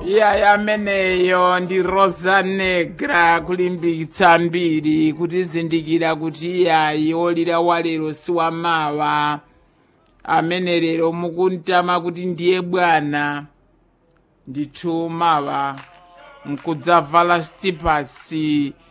iya ameneyo ndi Rosa Negra kulimbikitsa mbiri kuti zindikira kuti iyayi olira walero si wamawa amene lero mukuntama kuti ndiye bwana ndithu mawa nkudzavala stipasi